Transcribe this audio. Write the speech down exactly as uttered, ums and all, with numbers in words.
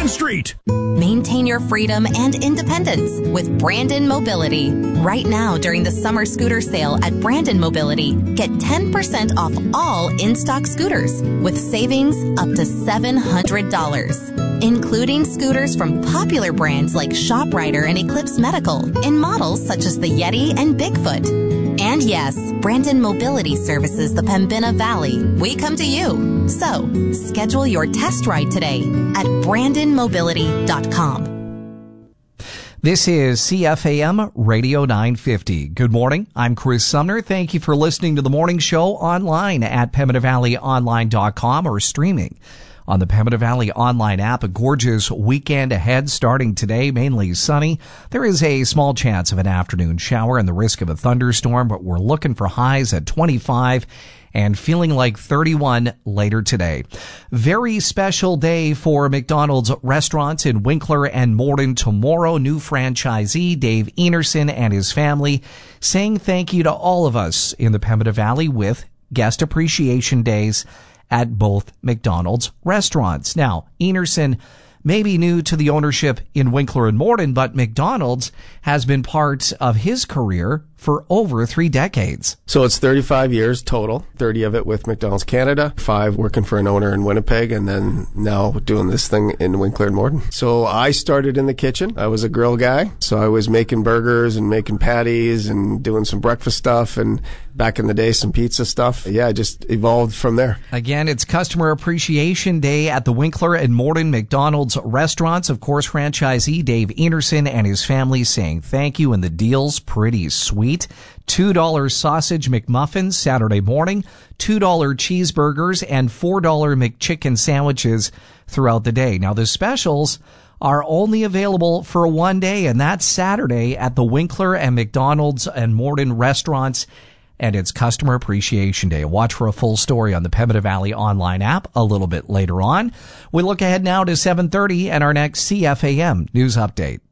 seventh Street. Maintain your freedom and independence with Brandon Mobility. Right now, during the summer scooter sale at Brandon Mobility, get ten percent off all in-stock scooters with savings up to seven hundred dollars, including scooters from popular brands like ShopRider and Eclipse Medical in models such as the Yeti and Bigfoot. And yes, Brandon Mobility services the Pembina Valley. We come to you. So, schedule your test ride today at brandon mobility dot com. This is C F A M Radio nine fifty. Good morning. I'm Chris Sumner. Thank you for listening to the morning show online at pembina valley online dot com or streaming on the Pembina Valley Online app. A gorgeous weekend ahead starting today, mainly sunny. There is a small chance of an afternoon shower and the risk of a thunderstorm, but we're looking for highs at twenty-five and feeling like thirty-one later today. Very special day for McDonald's restaurants in Winkler and Morden tomorrow. New franchisee Dave Enerson and his family saying thank you to all of us in the Pembina Valley with guest appreciation days at both McDonald's restaurants. Now, Enerson may be new to the ownership in Winkler and Morden, but McDonald's has been part of his career for over three decades. So it's thirty-five years total, thirty of it with McDonald's Canada, five working for an owner in Winnipeg, and then now doing this thing in Winkler and Morden. So I started in the kitchen. I was a grill guy, so I was making burgers and making patties and doing some breakfast stuff, and back in the day, some pizza stuff. Yeah, I just evolved from there. Again, it's Customer Appreciation Day at the Winkler and Morden McDonald's restaurants. Of course, franchisee Dave Enerson and his family saying thank you, and the deal's pretty sweet. two dollars sausage McMuffins Saturday morning, two dollars cheeseburgers, and four dollars McChicken sandwiches throughout the day. Now, the specials are only available for one day, and that's Saturday at the Winkler and McDonald's and Morden restaurants, and it's Customer Appreciation Day. Watch for a full story on the Pembina Valley Online app a little bit later on. We look ahead now to seven thirty and our next C F A M News Update.